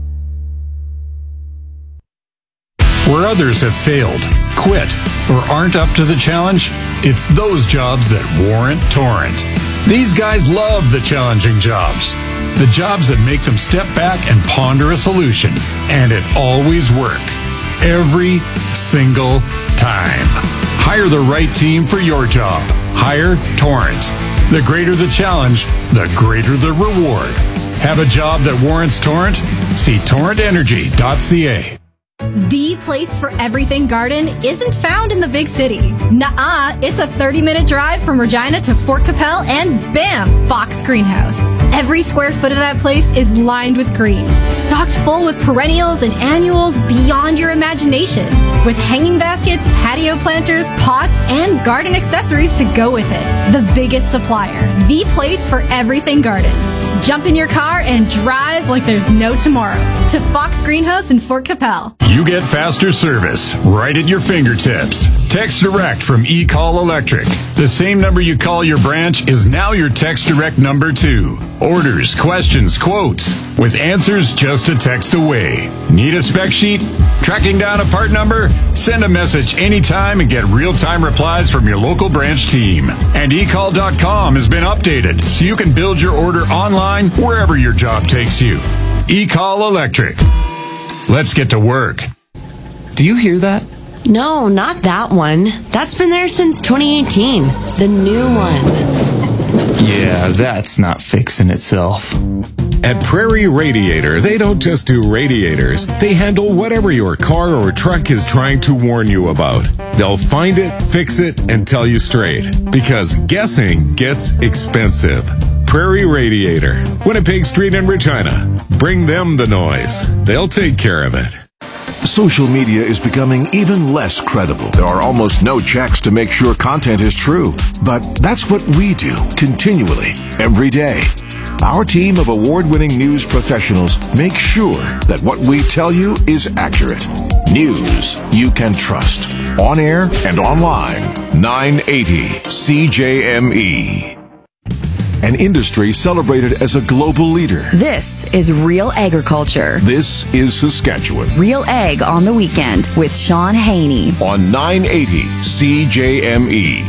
Where others have failed, quit, or aren't up to the challenge, it's those jobs that warrant Torrent. These guys love the challenging jobs. The jobs that make them step back and ponder a solution. And it always works. Every single time. Hire the right team for your job. Hire Torrent. The greater the challenge, the greater the reward. Have a job that warrants Torrent? See torrentenergy.ca. The place for everything garden isn't found in the big city. Nuh-uh, it's a 30-minute drive from Regina to Fort Capel and bam, Fox Greenhouse. Every square foot of that place is lined with green, stocked full with perennials and annuals beyond your imagination, with hanging baskets, patio planters, pots, and garden accessories to go with it. The biggest supplier, the place for everything garden. Jump in your car and drive like there's no tomorrow to Fox Greenhouse in Fort Capel. You get faster service right at your fingertips. Text Direct from eCall Electric. The same number you call your branch is now your Text Direct number too. Orders, questions, quotes, with answers just a text away. Need a spec sheet? Tracking down a part number? Send a message anytime and get real-time replies from your local branch team. And eCall.com has been updated so you can build your order online wherever your job takes you. eCall Electric. Let's get to work. Do you hear that? No, not that one. That's been there since 2018. The new one. Yeah, that's not fixing itself. At Prairie Radiator, they don't just do radiators. They handle whatever your car or truck is trying to warn you about. They'll find it, fix it, and tell you straight. Because guessing gets expensive. Prairie Radiator, Winnipeg Street in Regina. Bring them the noise. They'll take care of it. Social media is becoming even less credible. There are almost no checks to make sure content is true. But that's what we do continually, every day. Our team of award-winning news professionals make sure that what we tell you is accurate. News you can trust. On air and online. 980 CJME. an industry celebrated as a global leader. This is Real Agriculture. This is Saskatchewan. Real Ag on the Weekend with Sean Haney. On 980 CJME.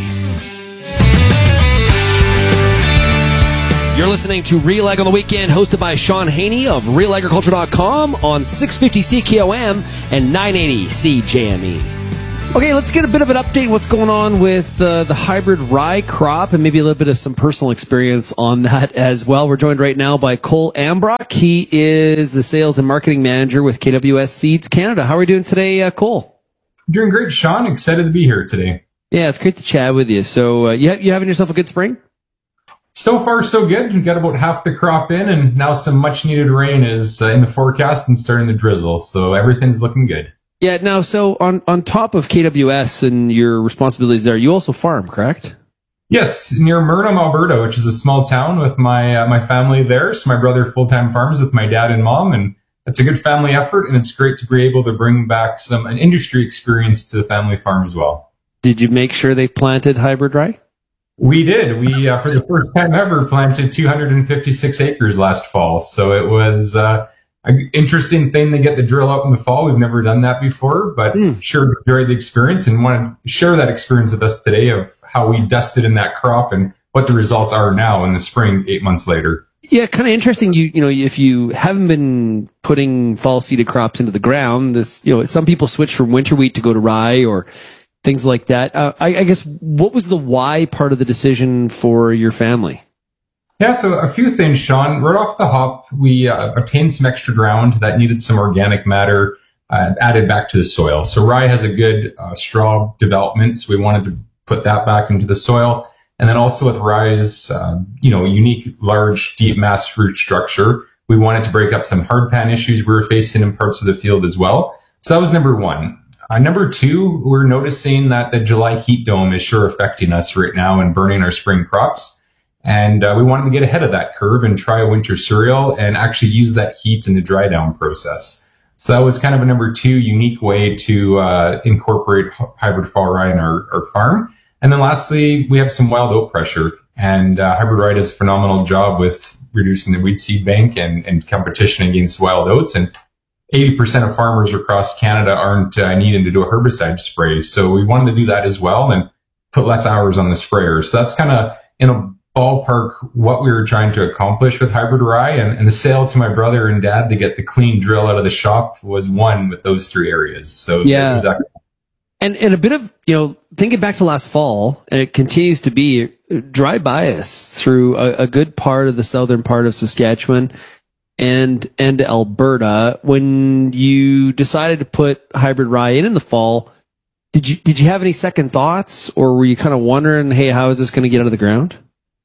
You're listening to Real Ag on the Weekend, hosted by Sean Haney of RealAgriculture.com on 650 CKOM and 980 CJME. Okay, let's get a bit of an update what's going on with the hybrid rye crop and maybe a little bit of some personal experience on that as well. We're joined right now by Cole Ambrock. He is the Sales and Marketing Manager with KWS Seeds Canada. How are we doing today, Cole? Doing great, Sean. Excited to be here today. Yeah, it's great to chat with you. So you having yourself a good spring? So far, so good. We've got about half the crop in, and now some much-needed rain is in the forecast and starting to drizzle. So everything's looking good. Yeah. Now, so on top of KWS and your responsibilities there, you also farm, correct? Yes, near Murnham, Alberta, which is a small town with my family there. So my brother full-time farms with my dad and mom, and it's a good family effort, and it's great to be able to bring back an industry experience to the family farm as well. Did you make sure they planted hybrid rye? We did. We, for the first time ever, planted 256 acres last fall. So it was an interesting thing to get the drill out in the fall. We've never done that before, but sure enjoyed the experience and want to share that experience with us today of how we dusted in that crop and what the results are now in the spring, 8 months later. Yeah, kind of interesting. You know, if you haven't been putting fall seeded crops into the ground, some people switch from winter wheat to go to rye or things like that. I guess, what was the why part of the decision for your family? Yeah, so a few things, Sean. Right off the hop, we obtained some extra ground that needed some organic matter added back to the soil. So rye has a good straw development, so we wanted to put that back into the soil. And then also with rye's, unique, large, deep mass root structure, we wanted to break up some hard pan issues we were facing in parts of the field as well. So that was number one. Number two, we're noticing that the July heat dome is sure affecting us right now and burning our spring crops. And we wanted to get ahead of that curve and try a winter cereal and actually use that heat in the dry down process. So that was kind of a number two unique way to incorporate hybrid fall rye in our farm. And then lastly, we have some wild oat pressure. And hybrid rye does a phenomenal job with reducing the weed seed bank and competition against wild oats. And 80% of farmers across Canada aren't needing to do a herbicide spray. So we wanted to do that as well and put less hours on the sprayer. So that's kind of in a ballpark what we were trying to accomplish with hybrid rye. And the sale to my brother and dad to get the clean drill out of the shop was one with those three areas. So yeah. It was actually- and a bit of, thinking back to last fall, and it continues to be dry bias through a good part of the southern part of Saskatchewan and Alberta. When you decided to put hybrid rye in the fall, did you have any second thoughts, or were you kind of wondering, hey, how is this going to get out of the ground?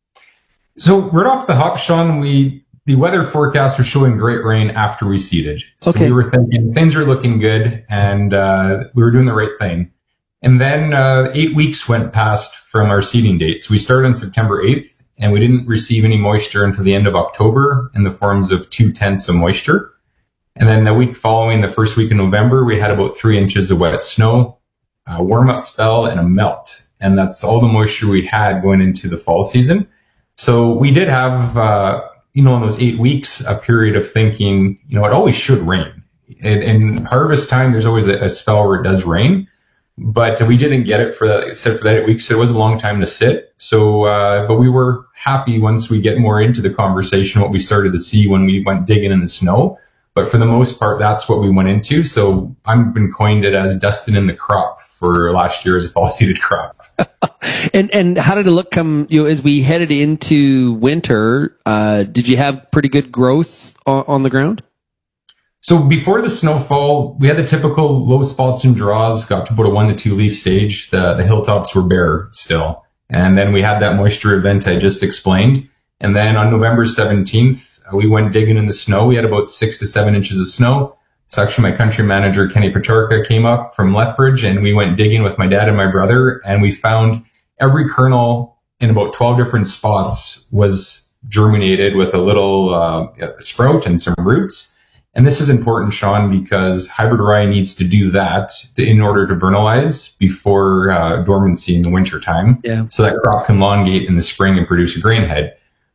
So right off the hop, Sean, the weather forecast was showing great rain after we seeded. So we were thinking things are looking good and we were doing the right thing. And then 8 weeks went past from our seeding date. So we started on September 8th. And we didn't receive any moisture until the end of October in the forms of 0.2 of moisture. And then the week following, the first week in November, we had about 3 inches of wet snow, a warm-up spell, and a melt. And that's all the moisture we had going into the fall season. So we did have, in those 8 weeks, a period of thinking, it always should rain. In harvest time, there's always a spell where it does rain. But we didn't get it except for that 8 weeks. So it was a long time to sit. So, but we were happy once we get more into the conversation, what we started to see when we went digging in the snow. But for the most part, that's what we went into. So I've been coined it as dusting in the crop for last year as a fall seeded crop. And how did it look as we headed into winter? Did you have pretty good growth on the ground? So before the snowfall, we had the typical low spalts and draws, got to about a 1 to 2 leaf stage. The hilltops were bare still. And then we had that moisture event I just explained. And then on November 17th, we went digging in the snow. We had about 6 to 7 inches of snow. So actually my country manager, Kenny Pacharka, came up from Lethbridge and we went digging with my dad and my brother. And we found every kernel in about 12 different spots was germinated with a little sprout and some roots. And this is important, Sean, because hybrid rye needs to do that in order to vernalize before dormancy in the winter time. Yeah. So that crop can elongate in the spring and produce a grain head.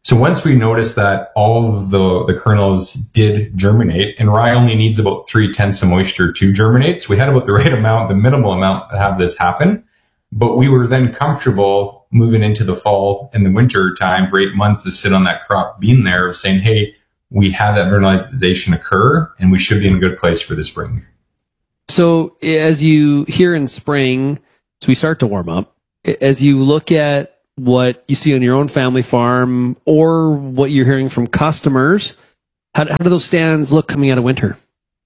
So once we noticed that all of the kernels did germinate, and rye only needs about 3/10 of moisture to germinate, so we had about the right amount, the minimal amount to have this happen. But we were then comfortable moving into the fall and the winter time for 8 months to sit on that crop being there of saying, hey, we have that vernalization occur and we should be in a good place for the spring. So as you hear in spring, so we start to warm up, as you look at what you see on your own family farm or what you're hearing from customers, how do those stands look coming out of winter?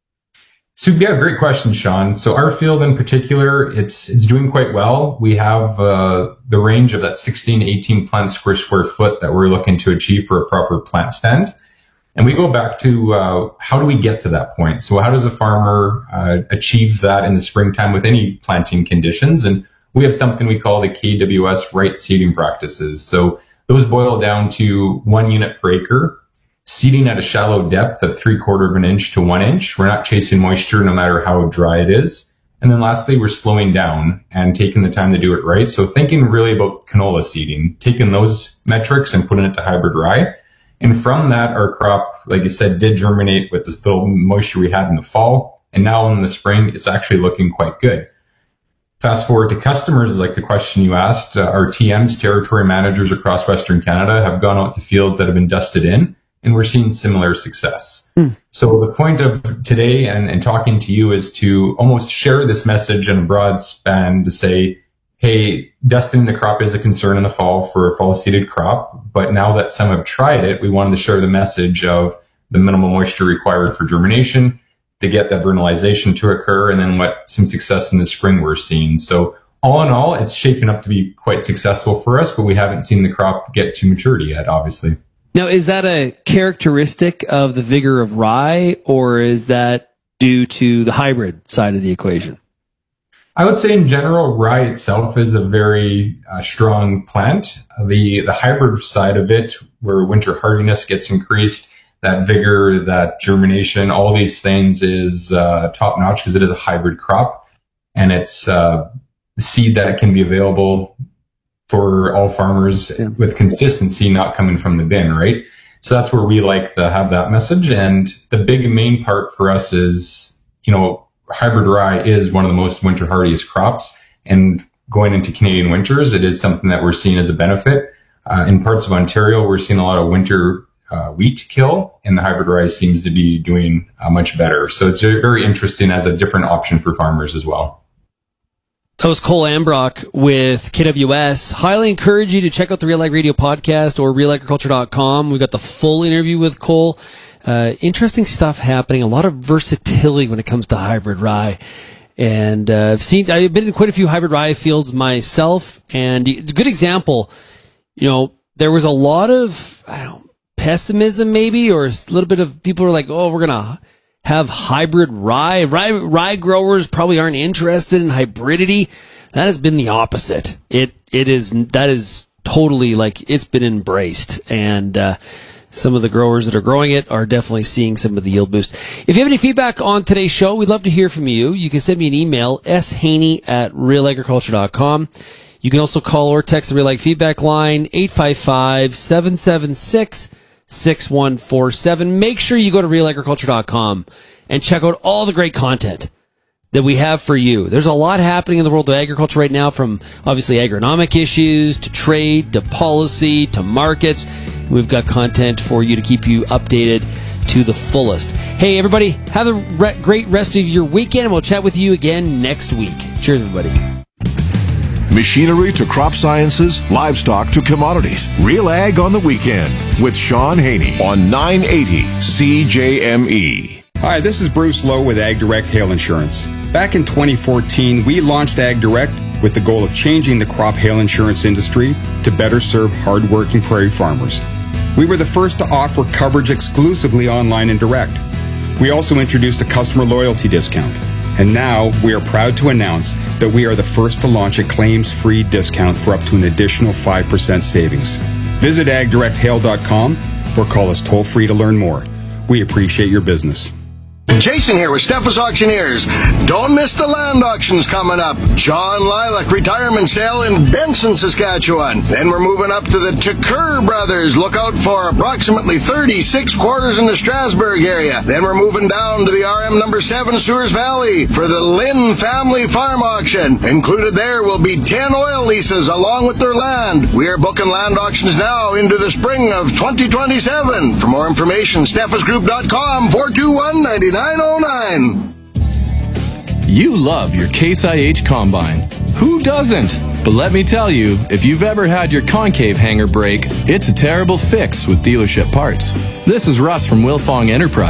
So yeah, great question, Sean. So our field in particular, it's doing quite well. We have the range of that 16 to 18 plants per square foot that we're looking to achieve for a proper plant stand. And we go back to how do we get to that point? So how does a farmer achieve that in the springtime with any planting conditions? And we have something we call the KWS right seeding practices. So those boil down to 1 unit per acre, seeding at a shallow depth of 3/4 of an inch to 1 inch. We're not chasing moisture no matter how dry it is. And then lastly, we're slowing down and taking the time to do it right. So thinking really about canola seeding, taking those metrics and putting it to hybrid rye. And from that, our crop, like you said, did germinate with this little moisture we had in the fall. And now in the spring, it's actually looking quite good. Fast forward to customers, like the question you asked, our TMs, territory managers across Western Canada, have gone out to fields that have been dusted in, and we're seeing similar success. So the point of today and talking to you is to almost share this message in a broad span to say, hey, dusting the crop is a concern in the fall for a fall seeded crop, but now that some have tried it, we wanted to share the message of the minimal moisture required for germination, to get that vernalization to occur, and then what some success in the spring we're seeing. So all in all, it's shaping up to be quite successful for us, but we haven't seen the crop get to maturity yet, obviously. Now, is that a characteristic of the vigor of rye, or is that due to the hybrid side of the equation? I would say in general, rye itself is a very strong plant. The hybrid side of it, where winter hardiness gets increased, that vigor, that germination, all these things is top notch because it is a hybrid crop, and it's seed that can be available for all farmers with consistency, not coming from the bin, right? So that's where we like to have that message. And the big main part for us is, hybrid rye is one of the most winter hardiest crops, and going into Canadian winters, it is something that we're seeing as a benefit. In parts of Ontario, we're seeing a lot of winter wheat kill, and the hybrid rye seems to be doing much better. So it's very interesting as a different option for farmers as well. That was Cole Ambrock with KWS. Highly encourage you to check out the Real Ag Radio podcast or realagriculture.com. We've got the full interview with Cole. Interesting stuff happening. A lot of versatility when it comes to hybrid rye. And I've been in quite a few hybrid rye fields myself. And it's a good example. There was a lot of, pessimism maybe, or a little bit of people are like, oh, we're going to have hybrid rye. Rye growers probably aren't interested in hybridity. That has been the opposite. That is totally it's been embraced. And, some of the growers that are growing it are definitely seeing some of the yield boost. If you have any feedback on today's show, we'd love to hear from you. You can send me an email, shaney@realagriculture.com. You can also call or text the Real Ag Feedback line, 855-776-6147. Make sure you go to realagriculture.com and check out all the great content that we have for you. There's a lot happening in the world of agriculture right now, from obviously agronomic issues to trade to policy to markets. We've got content for you to keep you updated to the fullest. Hey, everybody, have a great rest of your weekend, and we'll chat with you again next week. Cheers, everybody. Machinery to crop sciences, livestock to commodities. Real Ag on the Weekend with Sean Haney on 980 CJME. Hi, this is Bruce Lowe with Ag Direct Hail Insurance. Back in 2014, we launched Ag Direct with the goal of changing the crop hail insurance industry to better serve hardworking prairie farmers. We were the first to offer coverage exclusively online and direct. We also introduced a customer loyalty discount. And now we are proud to announce that we are the first to launch a claims-free discount for up to an additional 5% savings. Visit agdirecthail.com or call us toll-free to learn more. We appreciate your business. Jason here with Steffes Auctioneers. Don't miss the land auctions coming up. John Lilac retirement sale in Benson, Saskatchewan. Then we're moving up to the Tucker Brothers. Look out for approximately 36 quarters in the Strasbourg area. Then we're moving down to the RM number 7 Sewers Valley for the Lynn Family Farm Auction. Included there will be 10 oil leases along with their land. We are booking land auctions now into the spring of 2027. For more information, steffesgroup.com 421-9909. You love your Case IH Combine. Who doesn't? But let me tell you, if you've ever had your concave hanger break, it's a terrible fix with dealership parts. This is Russ from Wilfong Enterprise.